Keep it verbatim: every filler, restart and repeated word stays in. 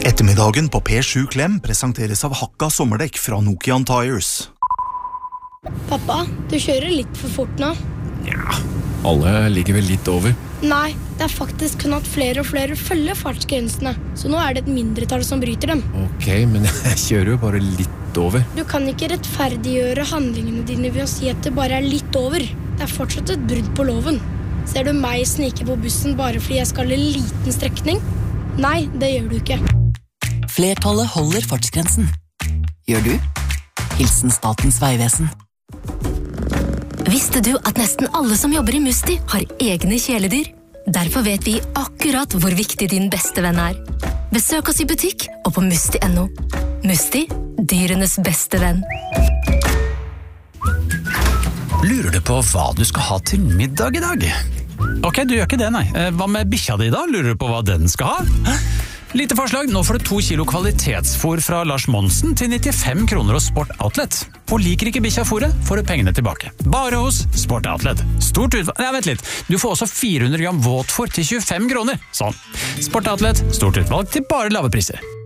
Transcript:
Ettermiddagen på P sju Klem presenteres av Hakka sommerdekk fra Nokian Tires. Pappa, du kjører litt for fort nå. Ja, alle ligger vel litt over. Nei, det er faktisk kun at flere og flere følger fartsgrensene, så nå er det et mindretall som bryter dem. Ok, men jeg kjører jo bare litt over. Du kan ikke rettferdiggjøre handlingene dine ved å si at det bare er litt over. Det er fortsatt et brudd på loven. Ser du meg snike på bussen bare fordi jeg skal en liten strekning? Nei, det gjør du ikke. Flertallet holder fartsgrensen. Gjør du? Hilsen Statens vegvesen. Visste du at nesten alle som jobber i Musti har egne kjæledyr? Derfor vet vi akkurat hvor viktig din beste venn er. Besøk oss i butikk og på musti punktum no. Musti, dyrenes beste venn. Lurer du på hva du skal ha til middag i dag? Ok, du gjør ikke det, nei. Hva med bikkja di da? Lurer du på hva den skal ha? Lite forslag, nå får du to kilo kvalitetsfôr fra Lars Monsen til nittifem kroner hos Sport Outlet. Og liker ikke bikkja fôret, får du pengene tilbake. Bare hos Sport Outlet. Stort utvalg... Nei, vent litt. Du får også fire hundre gram våtfôr til tjuefem kroner. Sånn. Sport Outlet, stort utvalg til bare lave priser.